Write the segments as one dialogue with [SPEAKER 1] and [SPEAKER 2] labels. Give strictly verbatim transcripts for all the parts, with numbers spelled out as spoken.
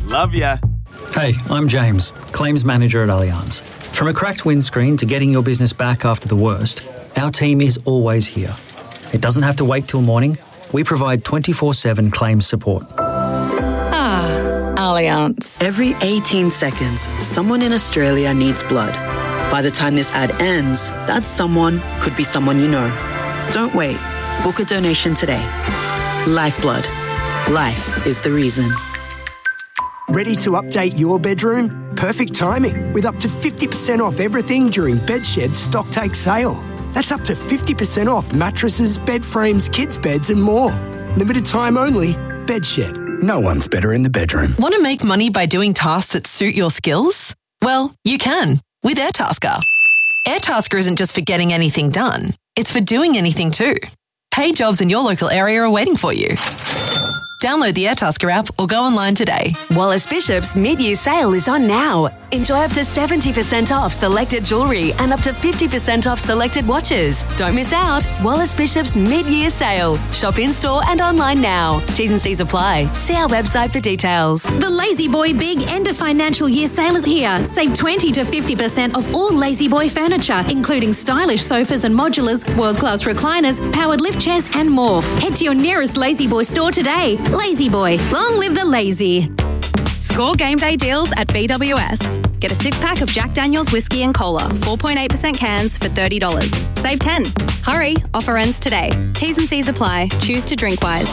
[SPEAKER 1] Love ya.
[SPEAKER 2] Hey, I'm James, Claims Manager at Allianz. From a cracked windscreen to getting your business back after the worst, our team is always here. It doesn't have to wait till morning. We provide twenty-four seven claims support.
[SPEAKER 3] Ah, Allianz.
[SPEAKER 4] Every eighteen seconds, someone in Australia needs blood. By the time this ad ends, that someone could be someone you know. Don't wait. Book a donation today. Lifeblood. Life is the reason.
[SPEAKER 5] Ready to update your bedroom? Perfect timing, with up to fifty percent off everything during Bedshed's Stocktake sale. That's up to fifty percent off mattresses, bed frames, kids' beds and more. Limited time only. Bedshed. No one's better in the bedroom.
[SPEAKER 6] Want to make money by doing tasks that suit your skills? Well, you can with Airtasker. Airtasker isn't just for getting anything done. It's for doing anything too. Paid jobs in your local area are waiting for you. Download the Airtasker app or go online today.
[SPEAKER 3] Wallace Bishop's mid-year sale is on now. Enjoy up to seventy percent off selected jewellery and up to fifty percent off selected watches. Don't miss out. Wallace Bishop's mid-year sale. Shop in-store and online now. T's and C's apply. See our website for details.
[SPEAKER 7] The Lazy Boy Big End of Financial Year sale is here. Save twenty to fifty percent off all Lazy Boy furniture, including stylish sofas and modulars, world-class recliners, powered lift chairs and more. Head to your nearest Lazy Boy store today. Lazy Boy. Long live the lazy.
[SPEAKER 8] Score game day deals at B W S. Get a six-pack of Jack Daniel's Whiskey and Cola, four point eight percent cans for thirty dollars. Save ten. Hurry, offer ends today. T's and C's apply. Choose to drink wise.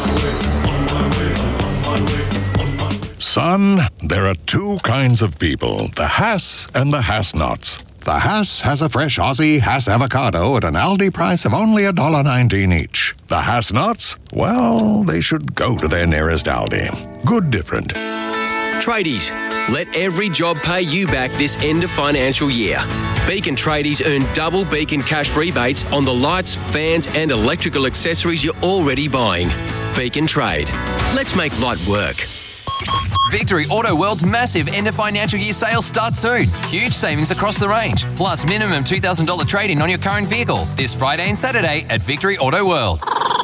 [SPEAKER 9] Son, there are two kinds of people, the Hass and the Hass-Nots. The Hass has a fresh Aussie Hass avocado at an Aldi price of only one dollar nineteen each. The Hass-Nots? Well, they should go to their nearest Aldi. Good different.
[SPEAKER 10] Tradies, let every job pay you back this end of financial year. Beacon Tradies earn double Beacon cash rebates on the lights, fans and electrical accessories you're already buying. Beacon Trade. Let's make light work.
[SPEAKER 11] Victory Auto World's massive end of financial year sale starts soon. Huge savings across the range, plus minimum two thousand dollars trade-in on your current vehicle this Friday and Saturday at Victory Auto World.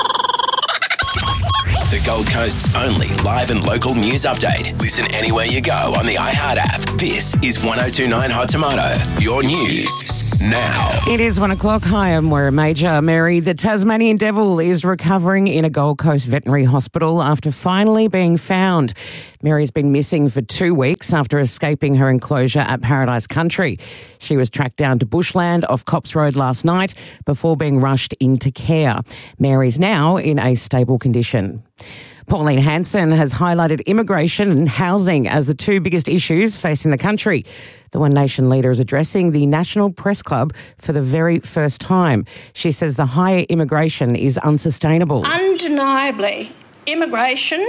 [SPEAKER 10] The Gold Coast's only live and local news update. Listen anywhere you go on the iHeart app. This is one oh two point nine Hot Tomato. Your news now.
[SPEAKER 12] It is one o'clock. Hi, I'm Moira Major. Mary, the Tasmanian devil is recovering in a Gold Coast veterinary hospital after finally being found. Mary's been missing for two weeks after escaping her enclosure at Paradise Country. She was tracked down to bushland off Cops Road last night before being rushed into care. Mary's now in a stable condition. Pauline Hanson has highlighted immigration and housing as the two biggest issues facing the country. The One Nation leader is addressing the National Press Club for the very first time. She says the higher immigration is unsustainable.
[SPEAKER 13] Undeniably, immigration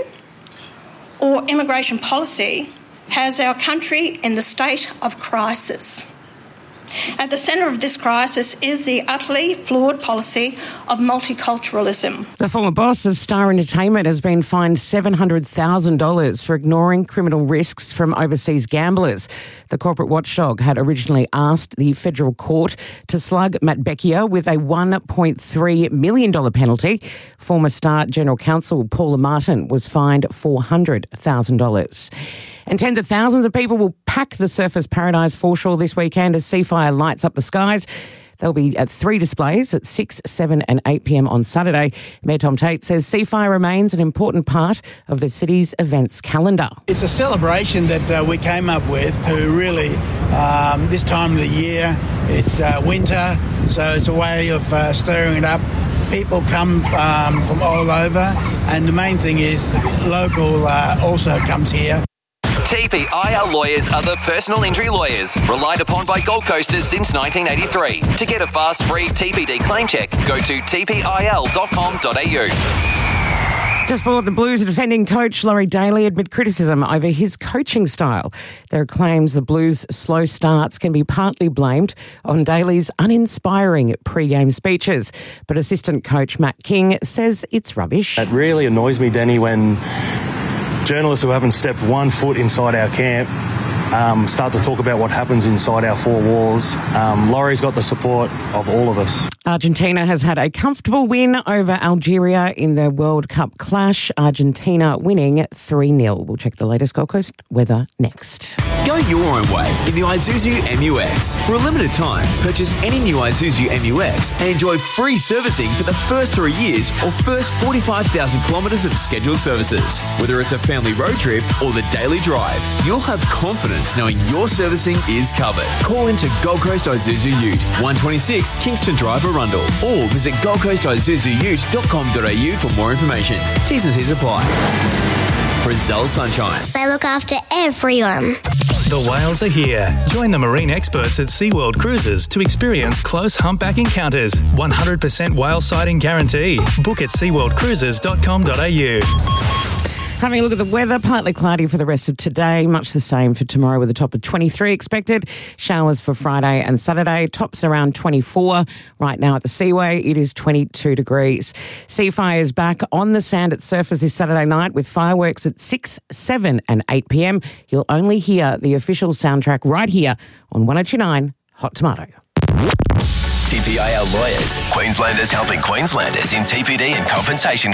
[SPEAKER 13] or immigration policy has our country in the state of crisis. At the centre of this crisis is the utterly flawed policy of multiculturalism.
[SPEAKER 12] The former boss of Star Entertainment has been fined seven hundred thousand dollars for ignoring criminal risks from overseas gamblers. The corporate watchdog had originally asked the federal court to slug Matt Beckier with a one point three million dollars penalty. Former Star General Counsel Paula Martin was fined four hundred thousand dollars. And tens of thousands of people will pack the Surfers Paradise foreshore this weekend as Seafire lights up the skies. They'll be at three displays at six, seven and eight p.m. on Saturday. Mayor Tom Tate says Seafire remains an important part of the city's events calendar.
[SPEAKER 14] It's a celebration that uh, we came up with to really, um, this time of the year, it's uh, winter, so it's a way of uh, stirring it up. People come um, from all over, and the main thing is the local uh, also comes here.
[SPEAKER 11] T P I L lawyers are the personal injury lawyers relied upon by Gold Coasters since nineteen eighty-three. To get a fast, free T P D claim check, go to t p i l dot com dot a u.
[SPEAKER 12] To sport, the Blues defending coach Laurie Daly amid criticism over his coaching style. There are claims the Blues' slow starts can be partly blamed on Daly's uninspiring pre-game speeches. But assistant coach Matt King says it's rubbish.
[SPEAKER 15] It really annoys me, Danny, when journalists who haven't stepped one foot inside our camp
[SPEAKER 1] um, start to talk about what happens inside our four walls. Um, Laurie's got the support of all of us.
[SPEAKER 12] Argentina has had a comfortable win over Algeria in the World Cup clash. Argentina winning three nil. We'll check the latest Gold Coast weather next.
[SPEAKER 15] Go your own way in the Isuzu M U X. For a limited time, purchase any new Isuzu M U X and enjoy free servicing for the first three years or first forty-five thousand kilometres of scheduled services. Whether it's a family road trip or the daily drive, you'll have confidence knowing your servicing is covered. Call into Gold Coast Isuzu Ute, one twenty-six Kingston Drive, Arundel, or visit gold coast isuzu ute dot com dot a u for more information. T's and C's apply. Brazil Sunshine.
[SPEAKER 16] They look after everyone.
[SPEAKER 17] The whales are here. Join the marine experts at SeaWorld Cruises to experience close humpback encounters. one hundred percent whale sighting guarantee. Book at sea world cruises dot com dot a u.
[SPEAKER 12] Having a look at the weather, partly cloudy for the rest of today, much the same for tomorrow with a top of twenty-three expected. Showers for Friday and Saturday, tops around twenty-four. Right now at the Seaway, it is twenty-two degrees. Seafire is back on the sand at Surfers this Saturday night with fireworks at six, seven and eight p.m. You'll only hear the official soundtrack right here on one oh two nine Hot Tomato.
[SPEAKER 18] T P I L Lawyers. Queenslanders helping Queenslanders in T P D and compensation